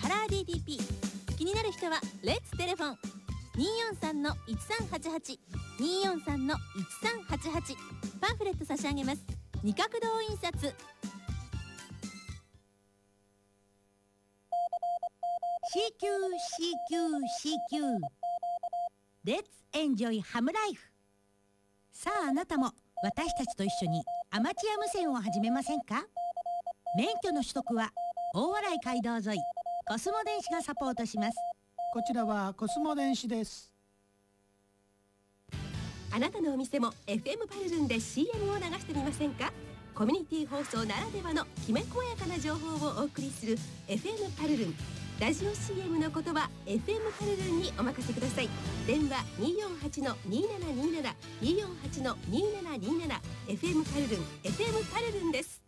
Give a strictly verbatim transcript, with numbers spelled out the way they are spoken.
カラー ディーティーピー。 気になる人はレッツテレフォン にーよんさんのいちさんはちはち にーよんさんのいちさんはちはち。パンフレット差し上げます。二角堂印刷。 シーキュー シーキュー シーキュー レッツエンジョイハムライフ。さああなたも私たちと一緒にアマチュア無線を始めませんか？免許の取得は大洗街道沿いコスモ電子がサポートします。 こちらはコスモ電子です。 あなたのお店も エフエム パルルンで シーエム を流してみませんか？コミュニティ放送ならではのきめ細やかな情報をお送りする エフエム パルルン。ラジオ シーエム の言葉 エフエム パルルンにお任せください。電話 にーよんはちのにーななにーなな にーよんはちのにーななにーなな エフエム パルルン エフエム パルルンです。